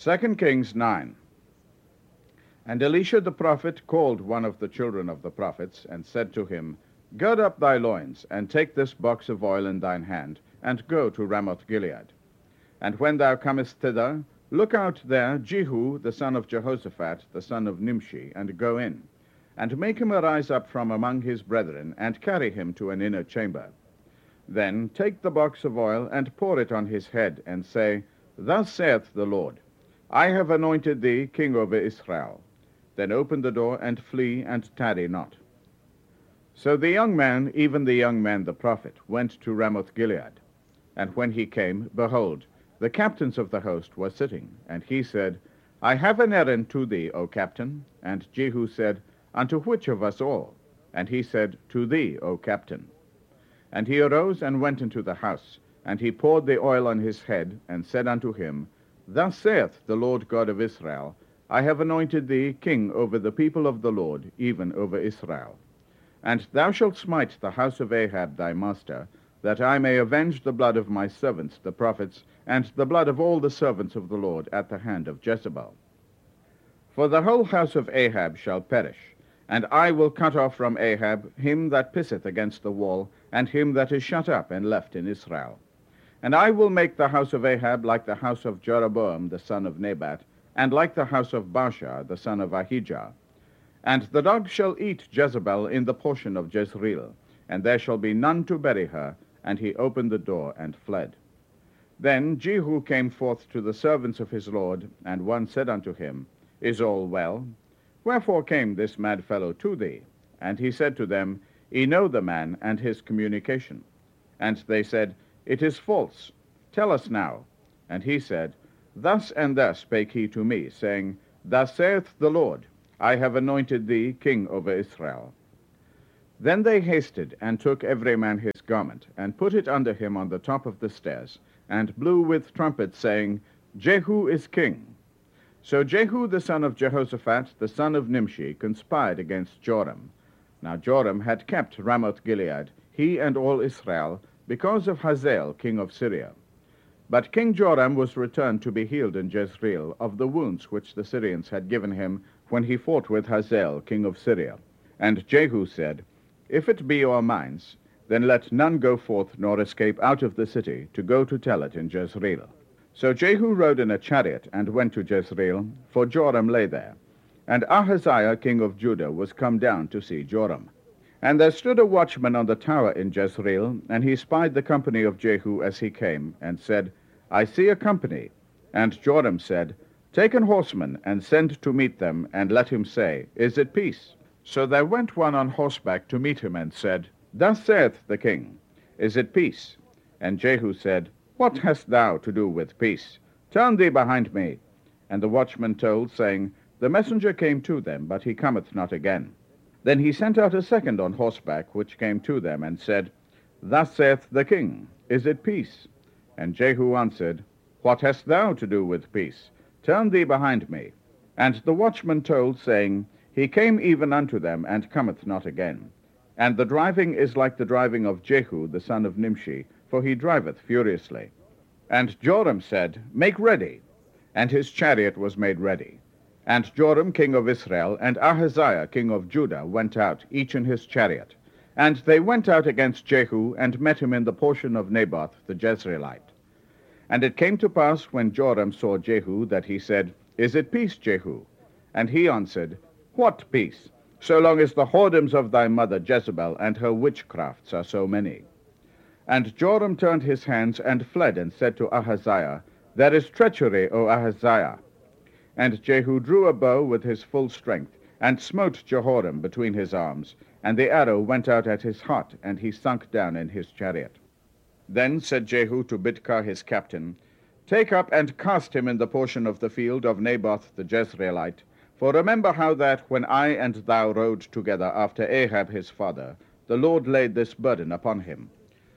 2 Kings 9. And Elisha the prophet called one of the children of the prophets, and said to him, Gird up thy loins, and take this box of oil in thine hand, and go to Ramoth-Gilead. And when thou comest thither, look out there Jehu the son of Jehoshaphat, the son of Nimshi, and go in, and make him arise up from among his brethren, and carry him to an inner chamber. Then take the box of oil, and pour it on his head, and say, Thus saith the Lord, I have anointed thee king over Israel. Then open the door, and flee, and tarry not. So the young man, even the young man the prophet, went to Ramoth-Gilead. And when he came, behold, the captains of the host were sitting. And he said, I have an errand to thee, O captain. And Jehu said, Unto which of us all? And he said, To thee, O captain. And he arose and went into the house, and he poured the oil on his head, and said unto him, Thus saith the Lord God of Israel, I have anointed thee king over the people of the Lord, even over Israel. And thou shalt smite the house of Ahab thy master, that I may avenge the blood of my servants the prophets, and the blood of all the servants of the Lord at the hand of Jezebel. For the whole house of Ahab shall perish, and I will cut off from Ahab him that pisseth against the wall, and him that is shut up and left in Israel. And I will make the house of Ahab like the house of Jeroboam the son of Nebat, and like the house of Baasha the son of Ahijah. And the dogs shall eat Jezebel in the portion of Jezreel, and there shall be none to bury her. And he opened the door and fled. Then Jehu came forth to the servants of his lord, and one said unto him, Is all well? Wherefore came this mad fellow to thee? And he said to them, Ye know the man and his communication. And they said, It is false. Tell us now. And he said, Thus and thus spake he to me, saying, Thus saith the Lord, I have anointed thee king over Israel. Then they hasted, and took every man his garment, and put it under him on the top of the stairs, and blew with trumpets, saying, Jehu is king. So Jehu the son of Jehoshaphat, the son of Nimshi, conspired against Joram. Now Joram had kept Ramoth-Gilead, he and all Israel, because of Hazael king of Syria. But King Joram was returned to be healed in Jezreel of the wounds which the Syrians had given him when he fought with Hazael king of Syria. And Jehu said, If it be your minds, then let none go forth nor escape out of the city to go to tell it in Jezreel. So Jehu rode in a chariot and went to Jezreel, for Joram lay there. And Ahaziah king of Judah was come down to see Joram. And there stood a watchman on the tower in Jezreel, and he spied the company of Jehu as he came, and said, I see a company. And Joram said, Take an horseman, and send to meet them, and let him say, Is it peace? So there went one on horseback to meet him, and said, Thus saith the king, Is it peace? And Jehu said, What hast thou to do with peace? Turn thee behind me. And the watchman told, saying, The messenger came to them, but he cometh not again. Then he sent out a second on horseback, which came to them, and said, Thus saith the king, Is it peace? And Jehu answered, What hast thou to do with peace? Turn thee behind me. And the watchman told, saying, He came even unto them, and cometh not again. And the driving is like the driving of Jehu the son of Nimshi, for he driveth furiously. And Joram said, Make ready. And his chariot was made ready. And Joram king of Israel and Ahaziah king of Judah went out, each in his chariot. And they went out against Jehu, and met him in the portion of Naboth the Jezreelite. And it came to pass, when Joram saw Jehu, that he said, Is it peace, Jehu? And he answered, What peace, so long as the whoredoms of thy mother Jezebel and her witchcrafts are so many? And Joram turned his hands and fled, and said to Ahaziah, There is treachery, O Ahaziah. And Jehu drew a bow with his full strength, and smote Jehoram between his arms, and the arrow went out at his heart, and he sunk down in his chariot. Then said Jehu to Bidkar his captain, Take up and cast him in the portion of the field of Naboth the Jezreelite, for remember how that, when I and thou rode together after Ahab his father, the Lord laid this burden upon him.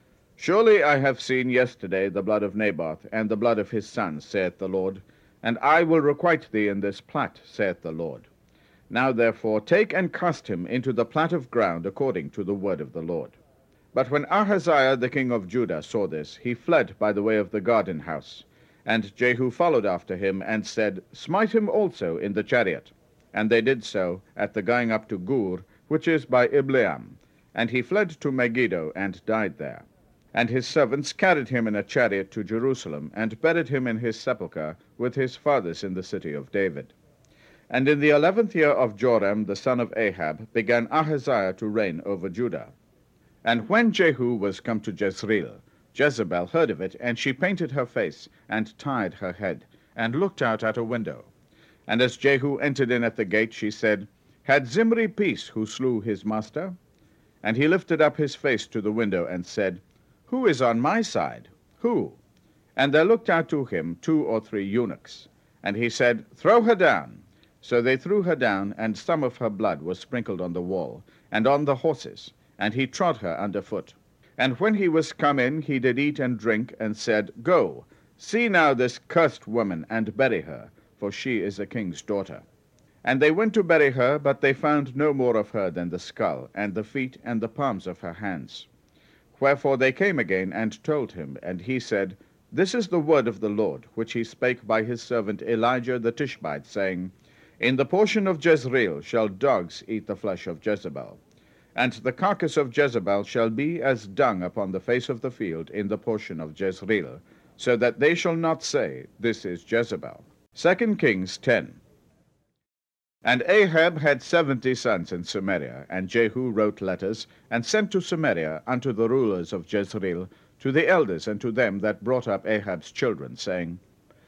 Surely I have seen yesterday the blood of Naboth, and the blood of his sons, saith the Lord, and I will requite thee in this plat, saith the Lord. Now therefore take and cast him into the plat of ground according to the word of the Lord. But when Ahaziah the king of Judah saw this, he fled by the way of the garden house. And Jehu followed after him, and said, Smite him also in the chariot. And they did so at the going up to Gur, which is by Ibleam. And he fled to Megiddo, and died there. And his servants carried him in a chariot to Jerusalem, and buried him in his sepulchre with his fathers in the city of David. And in the 11th year of Joram the son of Ahab began Ahaziah to reign over Judah. And when Jehu was come to Jezreel, Jezebel heard of it, and she painted her face, and tied her head, and looked out at a window. And as Jehu entered in at the gate, she said, Had Zimri peace who slew his master? And he lifted up his face to the window, and said, Who is on my side? Who? And there looked out to him 2 or 3 eunuchs. And he said, Throw her down. So they threw her down, and some of her blood was sprinkled on the wall, and on the horses, and he trod her under foot. And when he was come in, he did eat and drink, and said, Go, see now this cursed woman, and bury her, for she is a king's daughter. And they went to bury her, but they found no more of her than the skull, and the feet, and the palms of her hands. Wherefore they came again, and told him, and he said, This is the word of the Lord, which he spake by his servant Elijah the Tishbite, saying, In the portion of Jezreel shall dogs eat the flesh of Jezebel. And the carcass of Jezebel shall be as dung upon the face of the field in the portion of Jezreel, so that they shall not say, This is Jezebel. 2 Kings 10. And Ahab had 70 sons in Samaria, and Jehu wrote letters, and sent to Samaria unto the rulers of Jezreel, to the elders and to them that brought up Ahab's children, saying,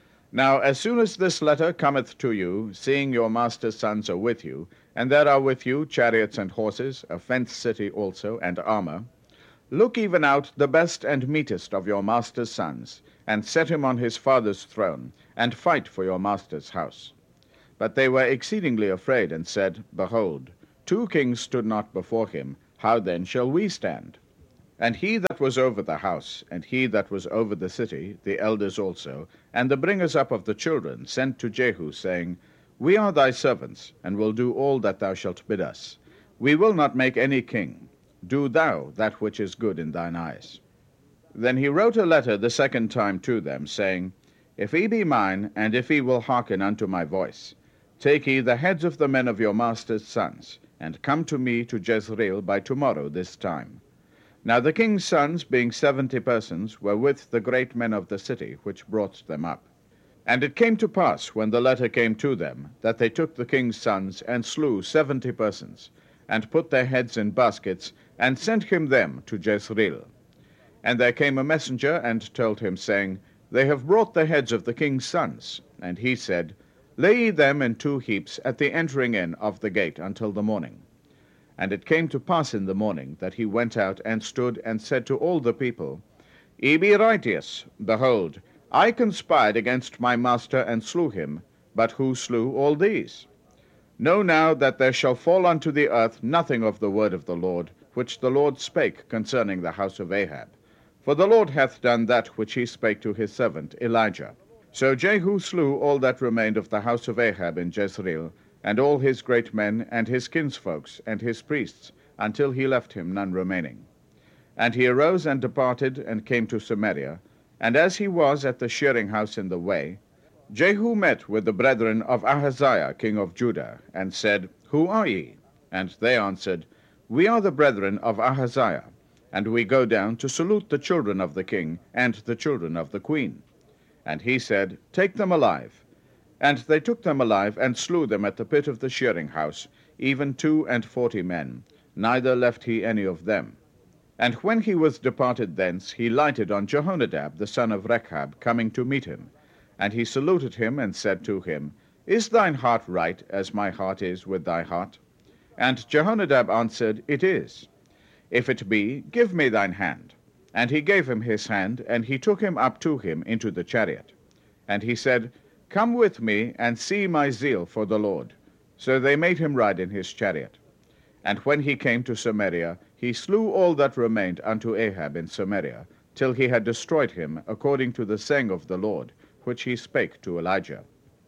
Now as soon as this letter cometh to you, seeing your master's sons are with you, and there are with you chariots and horses, a fenced city also, and armor, look even out the best and meetest of your master's sons, and set him on his father's throne, and fight for your master's house. But they were exceedingly afraid, and said, Behold, 2 kings stood not before him, how then shall we stand? And he that was over the house, and he that was over the city, the elders also, and the bringers up of the children, sent to Jehu, saying, We are thy servants, and will do all that thou shalt bid us. We will not make any king. Do thou that which is good in thine eyes. Then he wrote a letter the second time to them, saying, If he be mine, and if he will hearken unto my voice, take ye the heads of the men of your master's sons, and come to me to Jezreel by tomorrow this time. Now the king's sons, being 70 persons, were with the great men of the city, which brought them up. And it came to pass, when the letter came to them, that they took the king's sons, and slew 70 persons, and put their heads in baskets, and sent him them to Jezreel. And there came a messenger, and told him, saying, They have brought the heads of the king's sons. And he said, Lay ye them in 2 heaps at the entering in of the gate until the morning. And it came to pass in the morning that he went out and stood and said to all the people, Ye be righteous. Behold, I conspired against my master and slew him, but who slew all these? Know now that there shall fall unto the earth nothing of the word of the Lord, which the Lord spake concerning the house of Ahab. For the Lord hath done that which he spake to his servant Elijah. So Jehu slew all that remained of the house of Ahab in Jezreel, and all his great men, and his kinsfolks, and his priests, until he left him none remaining. And he arose and departed, and came to Samaria. And as he was at the shearing house in the way, Jehu met with the brethren of Ahaziah king of Judah, and said, Who are ye? And they answered, We are the brethren of Ahaziah, and we go down to salute the children of the king, and the children of the queen. And he said, Take them alive. And they took them alive, and slew them at the pit of the shearing house, even 42 men, neither left he any of them. And when he was departed thence, he lighted on Jehonadab the son of Rechab, coming to meet him. And he saluted him, and said to him, Is thine heart right, as my heart is with thy heart? And Jehonadab answered, It is. If it be, give me thine hand. And he gave him his hand, and he took him up to him into the chariot. And he said, Come with me, and see my zeal for the Lord. So they made him ride in his chariot. And when he came to Samaria, he slew all that remained unto Ahab in Samaria, till he had destroyed him, according to the saying of the Lord, which he spake to Elijah.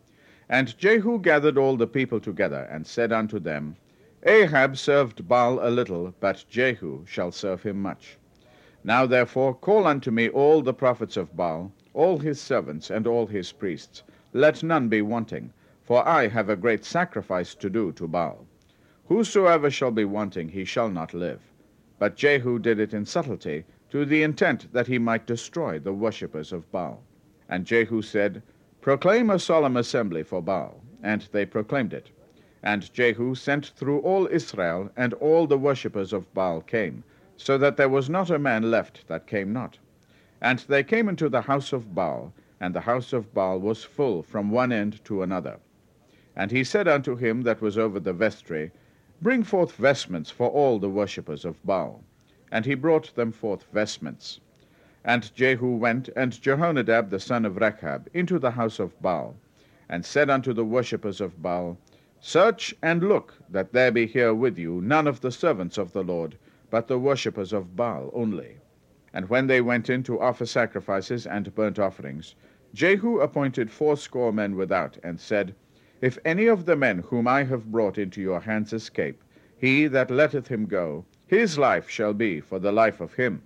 And Jehu gathered all the people together, and said unto them, Ahab served Baal a little, but Jehu shall serve him much. Now therefore call unto me all the prophets of Baal, all his servants and all his priests. Let none be wanting, for I have a great sacrifice to do to Baal. Whosoever shall be wanting, he shall not live. But Jehu did it in subtlety, to the intent that he might destroy the worshippers of Baal. And Jehu said, Proclaim a solemn assembly for Baal. And they proclaimed it. And Jehu sent through all Israel, and all the worshippers of Baal came, so that there was not a man left that came not. And they came into the house of Baal, and the house of Baal was full from one end to another. And he said unto him that was over the vestry, Bring forth vestments for all the worshippers of Baal. And he brought them forth vestments. And Jehu went, and Jehonadab the son of Rechab, into the house of Baal, and said unto the worshippers of Baal, Search and look, that there be here with you none of the servants of the Lord, but the worshippers of Baal only. And when they went in to offer sacrifices and burnt offerings, Jehu appointed 80 men without, and said, If any of the men whom I have brought into your hands escape, he that letteth him go, his life shall be for the life of him.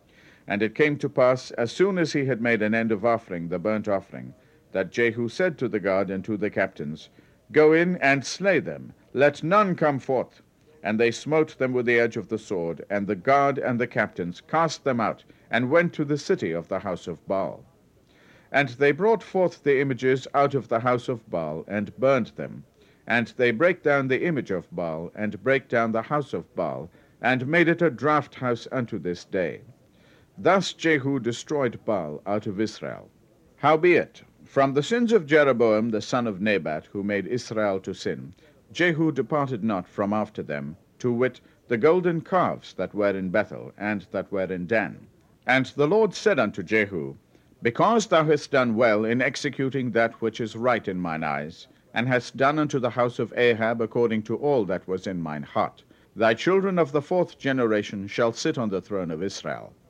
And it came to pass, as soon as he had made an end of offering the burnt offering, that Jehu said to the guard and to the captains, Go in and slay them, let none come forth. And they smote them with the edge of the sword, and the guard and the captains cast them out, and went to the city of the house of Baal. And they brought forth the images out of the house of Baal, and burnt them. And they brake down the image of Baal, and brake down the house of Baal, and made it a draught house unto this day. Thus Jehu destroyed Baal out of Israel. Howbeit, from the sins of Jeroboam the son of Nebat, who made Israel to sin, Jehu departed not from after them, to wit, the golden calves that were in Bethel, and that were in Dan. And the Lord said unto Jehu, Because thou hast done well in executing that which is right in mine eyes, and hast done unto the house of Ahab according to all that was in mine heart, thy children of the 4th generation shall sit on the throne of Israel.